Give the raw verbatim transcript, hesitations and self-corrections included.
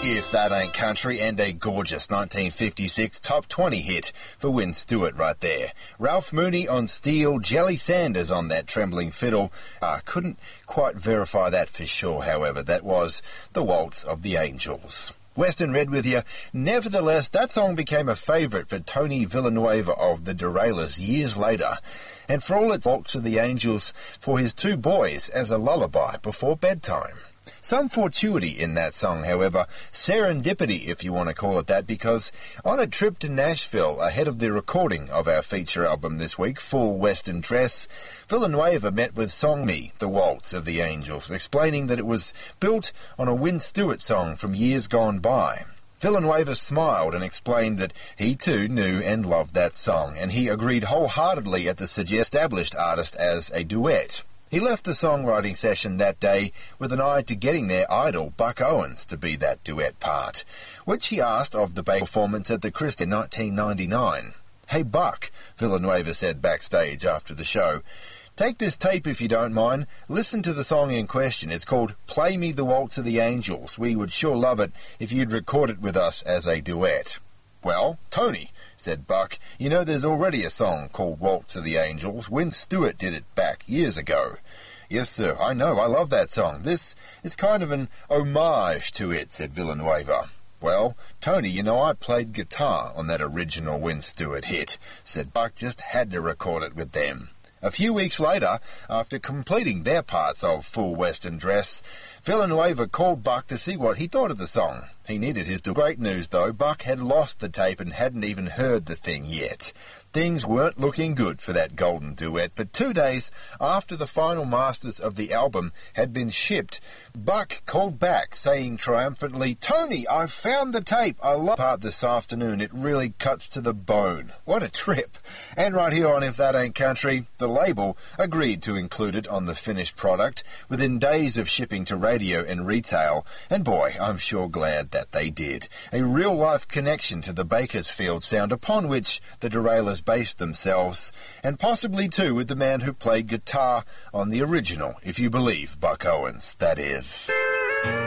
If That Ain't Country, and a gorgeous nineteen fifty-six top twenty hit for Wyn Stewart right there. Ralph Mooney on steel, Jelly Sanders on that trembling fiddle. I couldn't quite verify that for sure, however. That was The Waltz of the Angels. Western Red with you. Nevertheless, that song became a favourite for Tony Villanueva of the Derailers years later. And for all its Waltz of the Angels for his two boys as a lullaby before bedtime. Some fortuity in that song, however, serendipity if you want to call it that, because on a trip to Nashville ahead of the recording of our feature album this week, Full Western Dress, Villanueva met with Song Me, The Waltz of the Angels, explaining that it was built on a Wyn Stewart song from years gone by. Villanueva smiled and explained that he too knew and loved that song, and he agreed wholeheartedly at the suggested established artist as a duet. He left the songwriting session that day with an eye to getting their idol, Buck Owens, to be that duet part, which he asked of the Bay performance at the Christie in nineteen ninety-nine. "Hey, Buck," Villanueva said backstage after the show, "take this tape if you don't mind. Listen to the song in question. It's called Play Me the Waltz of the Angels. We would sure love it if you'd record it with us as a duet." "Well, Tony," said Buck, "you know there's already a song called Waltz of the Angels. Wyn Stewart did it back years ago." "Yes, sir, I know. I love that song. This is kind of an homage to it," said Villanueva. "Well, Tony, you know I played guitar on that original Wyn Stewart hit," said Buck. "Just had to record it with them." A few weeks later, after completing their parts of Full Western Dress, Villanueva called Buck to see what he thought of the song. He needed his great news, though. Buck had lost the tape and hadn't even heard the thing yet. Things weren't looking good for that golden duet, but two days after the final masters of the album had been shipped, Buck called back saying triumphantly, "Tony, I found the tape. I love part this afternoon. It really cuts to the bone." What a trip. And right here on If That Ain't Country, the label agreed to include it on the finished product within days of shipping to radio and retail. And boy, I'm sure glad that they did. A real-life connection to the Bakersfield sound upon which the Derailers based themselves, and possibly too with the man who played guitar on the original, if you believe Buck Owens, that is.